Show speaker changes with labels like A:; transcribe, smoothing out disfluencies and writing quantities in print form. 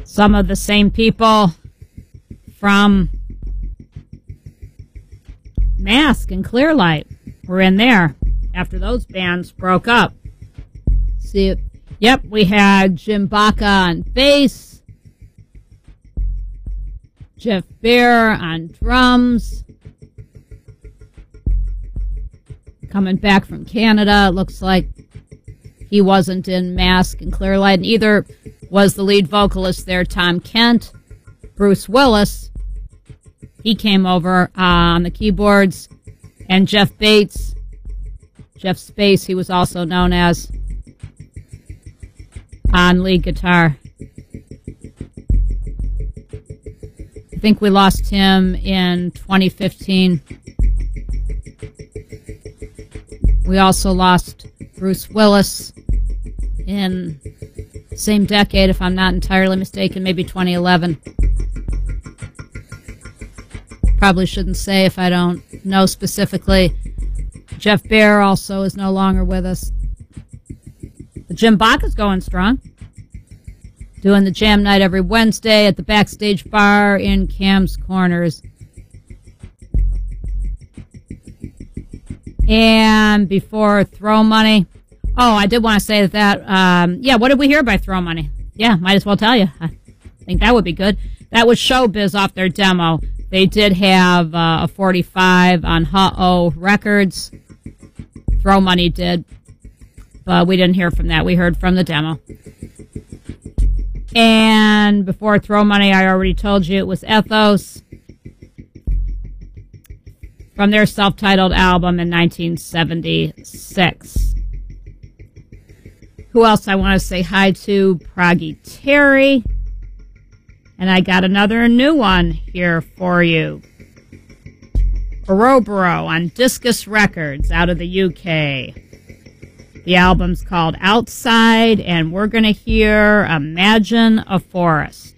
A: Some of the same people from Mask and Clearlight were in there after those bands broke up. See, yep, we had Jim Baca on bass, Jeff Bear on drums. Coming back from Canada, it looks like he wasn't in Mask and Clearlight, and either was the lead vocalist there, Tom Kent. Bruce Willis, he came over on the keyboards, and Jeff Space, he was also known as, on lead guitar. I think we lost him in 2015. We also lost Bruce Willis in the same decade, if I'm not entirely mistaken, maybe 2011. Probably shouldn't say if I don't know specifically. Jeff Bear also is no longer with us. But Jim Baca's going strong. Doing the jam night every Wednesday at the Backstage Bar in Cam's Corners. And before Throw Money. Oh, I did want to say that. Yeah, what did we hear by Throw Money? Yeah, might as well tell you. I think that would be good. That was Showbiz off their demo. They did have a 45 on Ha-Oh Records. Throw Money did. But we didn't hear from that. We heard from the demo. And before Throw Money, I already told you it was Ethos from their self-titled album in 1976. Who else I want to say hi to? Proggy Terry. And I got another new one here for you. Oroboro on Discus Records out of the UK. The album's called Outside, and we're going to hear Imagine a Forest.